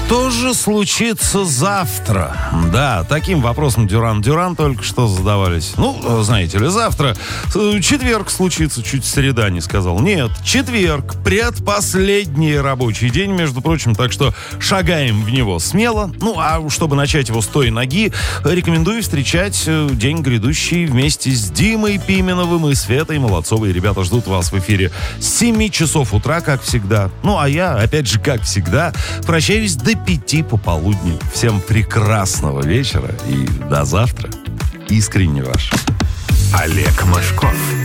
Что же случится завтра? Да, таким вопросом Дюран только что задавались. Ну, знаете ли, завтра четверг случится, чуть среда не сказал. Нет, четверг, предпоследний рабочий день, между прочим, так что шагаем в него смело. Ну, а чтобы начать его с той ноги, рекомендую встречать день грядущий вместе с Димой Пименовым и Светой Молодцовой. Ребята ждут вас в эфире с 7 часов утра, как всегда. Ну, а я, опять же, как всегда, прощаюсь до 5 пополудни. Всем прекрасного вечера и до завтра. Искренне ваш Олег Мошков.